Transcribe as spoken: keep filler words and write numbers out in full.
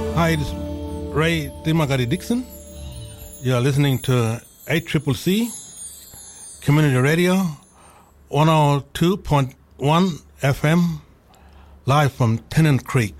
Hi, it's Ray Dimagari Dixon. You're listening to A C C C Community Radio, one oh two point one F M, live from Tennant Creek.